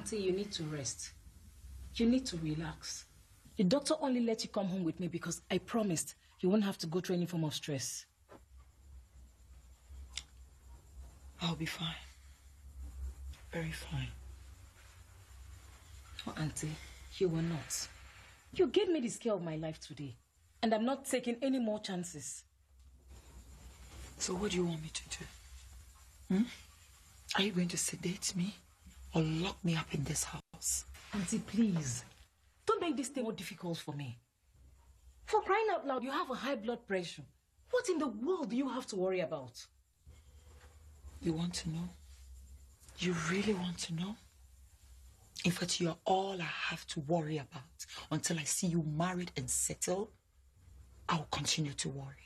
Auntie, you need to rest. You need to relax. The doctor only let you come home with me because I promised you won't have to go through any form of stress. I'll be fine. Very fine. Oh, Auntie, you will not. You gave me the scare of my life today, and I'm not taking any more chances. So what do you want me to do? Are you going to sedate me or lock me up in this house? Auntie, please. Don't make this thing more difficult for me. For crying out loud, you have a high blood pressure. What in the world do you have to worry about? You want to know? You really want to know? In fact, you're all I have to worry about. Until I see you married and settled, I'll continue to worry.